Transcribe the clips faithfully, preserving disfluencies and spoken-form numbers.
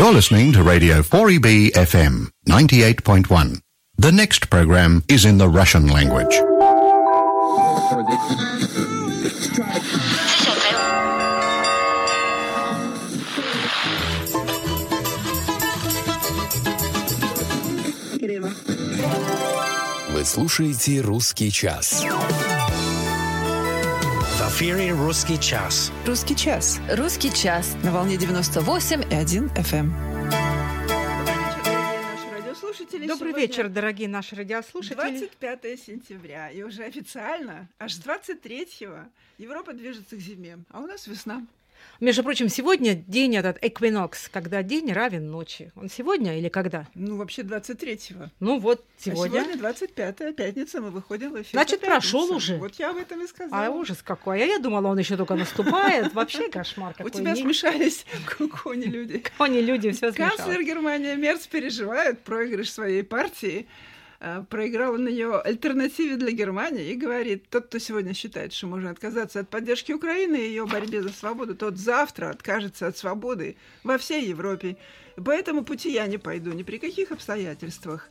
You're listening to Radio four E B F M ninety-eight point one. The next program is in the Russian language. Вы слушаете «Русский час». В эфире «Русский час». «Русский час». «Русский час». На волне девяносто восемь и один эф эм. Добрый вечер, дорогие наши радиослушатели. двадцать пятое сентября, и уже официально, аж с двадцать третьего Европа движется к зиме, а у нас весна. Между прочим, сегодня день этот эквинокс, когда день равен ночи. Он сегодня или когда? Ну, вообще двадцать третьего. Ну вот, сегодня. А сегодня двадцать пятое, пятница, мы выходим в эфир. Значит, прошел уже. Вот я об этом и сказала. А ужас какой. А я думала, он еще только наступает. Вообще кошмар какой. У тебя смешались кони-люди. Кони-люди, все смешалось. Канцлер Германии Мерц переживает проигрыш своей партии. Проиграла на нее альтернативе для Германии и говорит, тот, кто сегодня считает, что можно отказаться от поддержки Украины и ее борьбе за свободу, тот завтра откажется от свободы во всей Европе. По этому пути я не пойду ни при каких обстоятельствах.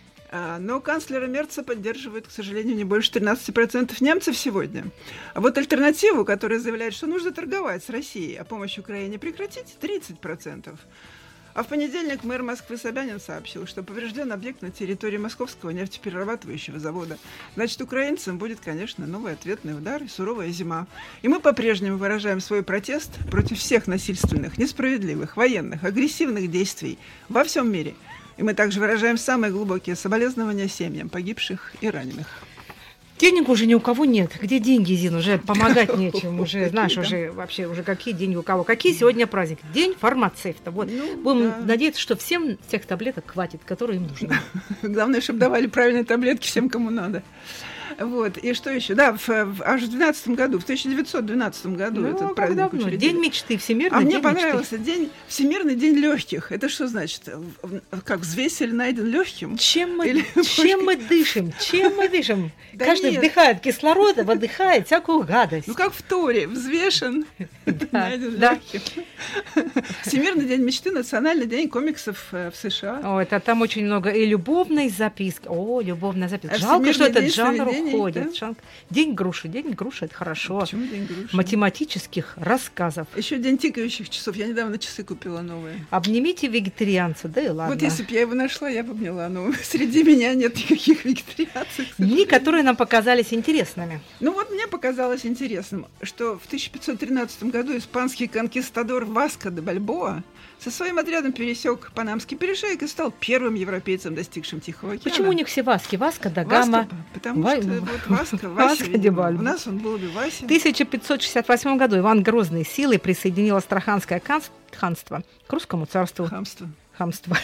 Но канцлера Мерца поддерживает, к сожалению, не больше тринадцать процентов немцев сегодня. А вот альтернативу, которая заявляет, что нужно торговать с Россией, а помощь Украине прекратить, тридцать процентов. А в понедельник мэр Москвы Собянин сообщил, что поврежден объект на территории Московского нефтеперерабатывающего завода. Значит, украинцам будет, конечно, новый ответный удар и суровая зима. И мы по-прежнему выражаем свой протест против всех насильственных, несправедливых, военных, агрессивных действий во всем мире. И мы также выражаем самые глубокие соболезнования семьям погибших и раненых. Денег уже ни у кого нет. Где деньги, Зин? Уже помогать нечем. Уже, знаешь, уже вообще, уже какие деньги у кого? Какие сегодня праздники? День фармацевта. Вот. Ну, будем да. надеяться, что всем тех таблеток хватит, которые им нужны. Главное, чтобы давали правильные таблетки всем, кому надо. Вот. И что еще? Да, в, в, аж в двенадцатом году, в тысяча девятьсот двенадцатом году ну, этот праздник учредили. День мечты, всемирный а день мне мечты. понравился день, всемирный день легких. Это что значит? Как взвесель найден легким? Чем мы, Или, чем мы дышим? Чем мы дышим? Да Каждый нет. вдыхает кислород, а выдыхает всякую гадость. Ну, как в Торе. Взвешен, найден да. легким. Всемирный день мечты, национальный день комиксов в США. О, это там очень много. И любовной записки. О, любовная записка. Жалко, что этот жанр уходит. Да? День груши. День груши – это хорошо. Почему день груши? Математических рассказов. Еще день тикающих часов. Я недавно часы купила новые. Обнимите вегетарианца, да и ладно. Вот если бы я его нашла, я бы обняла. Но среди меня нет никаких вегетарианцев. Дни, которые нам показались интересными. Ну вот мне показалось интересным, что в тысяча пятьсот тринадцатом году испанский конкистадор Васко де Бальбоа со своим отрядом пересек Панамский перешеек и стал первым европейцем, достигшим Тихого океана. Почему у них все Васки? Васка да Гама. Потому Ва... что вот Васка, Вася, у нас он был бы Вася. В тысяча пятьсот шестьдесят восьмом году Иван Грозный силой присоединил Астраханское ханство к русскому царству. Хамство. Хамство.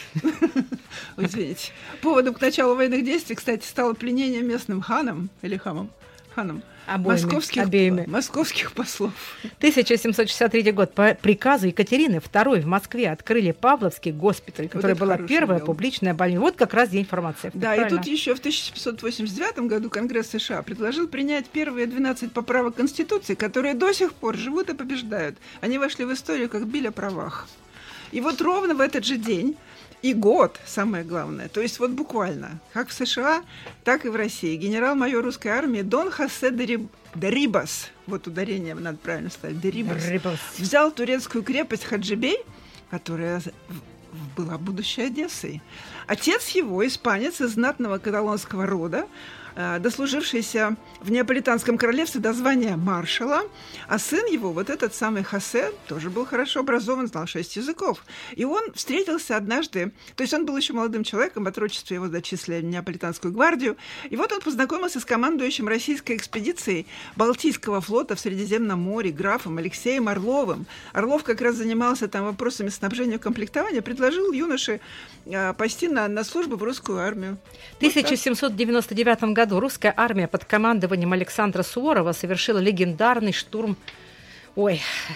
Извините. Поводом к началу военных действий, кстати, стало пленение местным ханом или хамом, ханом Обоими, московских, обеими. московских послов. тысяча семьсот шестьдесят третий год. По приказу Екатерины второй в Москве открыли Павловский госпиталь, которая вот была первая дело. публичная больница. Вот как раз день фармацевта. Да, правильно? И тут еще в тысяча семьсот восемьдесят девятом году Конгресс США предложил принять первые двенадцать поправок Конституции, которые до сих пор живут и побеждают. Они вошли в историю как биль о правах. И вот ровно в этот же день и год, самое главное, то есть вот буквально, как в США, так и в России, генерал-майор русской армии Дон Хосе Дерибас, вот ударение надо правильно ставить, Дерибас, Дерибас, взял турецкую крепость Хаджибей, которая была будущей Одессой. Отец его, испанец из знатного каталонского рода, дослужившийся в Неаполитанском королевстве до звания маршала, а сын его, вот этот самый Хосе, тоже был хорошо образован, знал шесть языков. И он встретился однажды, то есть он был еще молодым человеком, в отрочестве его зачислили в Неаполитанскую гвардию, и вот он познакомился с командующим российской экспедицией Балтийского флота в Средиземном море графом Алексеем Орловым. Орлов как раз занимался там вопросами снабжения и комплектования, предложил юноше а, пойти на, на службу в русскую армию. В тысяча семьсот девяносто девятом году русская армия под командованием Александра Суворова совершила легендарный штурм. Ой,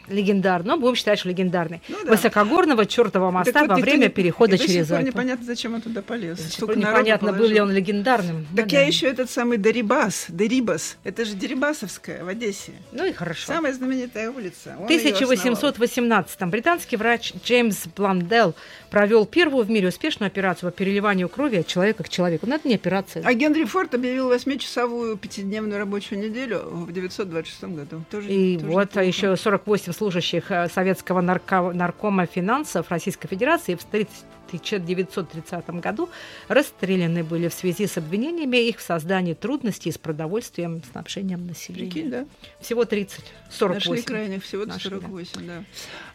легендарный, но будем считать, что легендарный, Ну да. высокогорного чертового моста Так вот во никто время не- перехода и до сих через пор Альпы. непонятно, зачем он туда полез. До сих Столько пор народу непонятно, был ли положил. он легендарным. Так Ну я да. еще этот самый Дерибас, Дерибас, это же Дерибасовская в Одессе. Ну и хорошо. Самая знаменитая улица. Он В её тысяча восемьсот восемнадцатом британский врач Джеймс Бландел провел первую в мире успешную операцию по переливанию крови от человека к человеку. Но это не операция. основал. А Генри Форд объявил восьмичасовую пятидневную рабочую неделю в девятьсот двадцать шестом году. Тоже, И тоже вот а неплохо. еще сорок восемь служащих э, Советского нарко- наркома финансов Российской Федерации в тысяча девятьсот тридцатом году расстреляны были в связи с обвинениями их в создании трудностей с продовольствием, снабжением населения. Прикинь, да? Всего тридцать, сорок восемь. Нашли крайних всего Нашли, сорок восемь, да.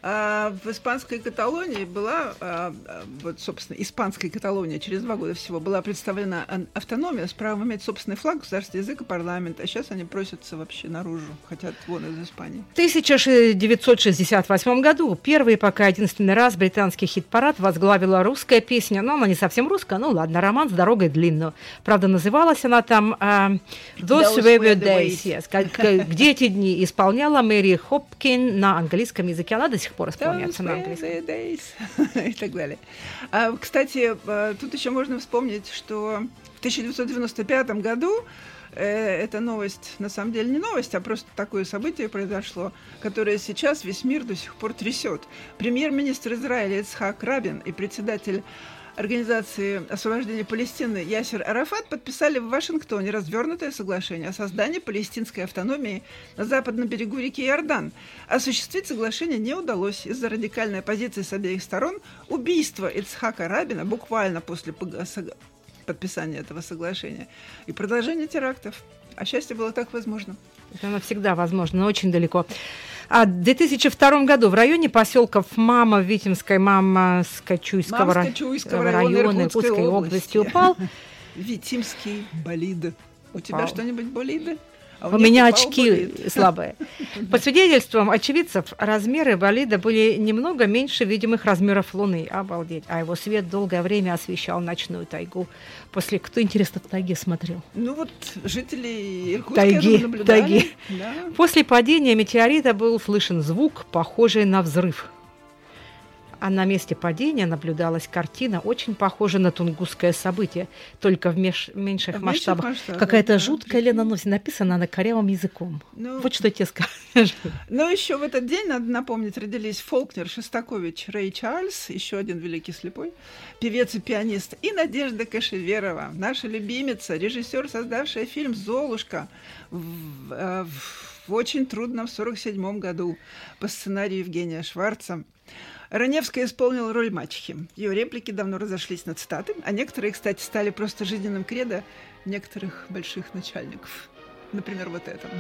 А в испанской Каталонии была, а, а, вот, собственно, испанская Каталония через два года всего была представлена ан- автономия с правом иметь собственный флаг, государственный язык и парламент. А сейчас они просятся вообще наружу, хотят вон из Испании. В тысяча девятьсот шестьдесят восьмом году первый и пока единственный раз британский хит-парад возглавила русская песня, но она не совсем русская, ну ладно, роман с дорогой длинную. Правда, называлась она там а, «Those Those Were Were the the Days». Yes. Как- как- Где эти дни исполняла Мэри Хопкин на английском языке. Она до сих пор исполняется на Those английском. were the days. И так далее. А, кстати, а, тут еще можно вспомнить, что в тысяча девятьсот девяносто пятом году э, эта новость, на самом деле не новость, а просто такое событие произошло, которое сейчас весь мир до сих пор трясет. Премьер-министр Израиля Ицхак Рабин и председатель Организации освобождения Палестины Ясер Арафат подписали в Вашингтоне развернутое соглашение о создании палестинской автономии на западном берегу реки Иордан. Осуществить соглашение не удалось из-за радикальной позиции с обеих сторон. Убийство Ицхака Рабина буквально после пог- сог- подписания этого соглашения и продолжение терактов. А счастье было так возможно. Это навсегда возможно, но очень далеко. А в две тысячи втором году в районе поселков Мама Витимской, Мама Скачуйского ра- Мамско-Чуйского района района Иркутской Иркутской области области. упал. Витимский болид. У тебя Упал. что-нибудь болиды? А У них меня упал очки болид. слабые. По свидетельствам очевидцев, размеры болида были немного меньше видимых размеров Луны. Обалдеть. А его свет долгое время освещал ночную тайгу. После кто, интересно, в тайге смотрел? Ну вот жители Иркутска Тайги, я думаю, наблюдали. тайги. Да. После падения метеорита был слышен звук, похожий на взрыв. А на месте падения наблюдалась картина, очень похожая на тунгусское событие, только в меж- меньших В меньших масштабах. масштабах, Какая-то да. жуткая леноносец, написана она корявым языком. Ну, Вот что я тебе скажу. Но еще в этот день, надо напомнить, родились Фолкнер, Шостакович, Рэй Чарльз, еще один великий слепой, певец и пианист, и Надежда Кашеверова, наша любимица, режиссер, создавшая фильм «Золушка» в, э, в очень трудном сорок седьмом году по сценарию Евгения Шварца. Раневская исполнила роль мачехи. Ее реплики давно разошлись на цитаты, а некоторые, кстати, стали просто жизненным кредо некоторых больших начальников. Например, вот это.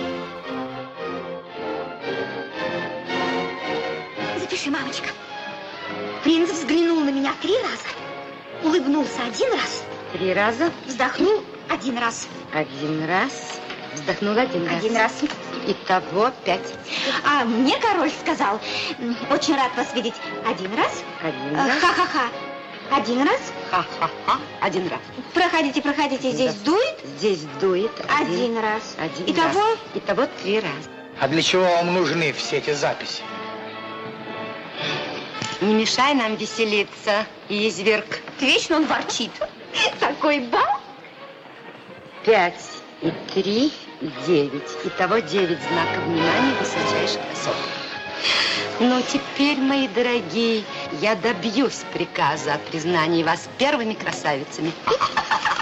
Запиши, мамочка. Принц взглянул на меня три раза, улыбнулся один раз, Три раза, вздохнул один раз, один раз, вздохнул один раз. один раз. Итого пять. А мне король сказал: «М, очень рад вас видеть один раз, Один э, раз. ха-ха-ха, один раз, Ха-ха-ха. Один раз. проходите, проходите, здесь Да. дует, Здесь дует. один раз. Один Итого раз. Итого три раза. А для чего вам нужны все эти записи? Не мешай нам веселиться, изверг. вечно он ворчит. Такой бал. Пять и три, и девять. Итого девять знаков внимания высочайших особ. Ну, теперь, мои дорогие, я добьюсь приказа о признании вас первыми красавицами.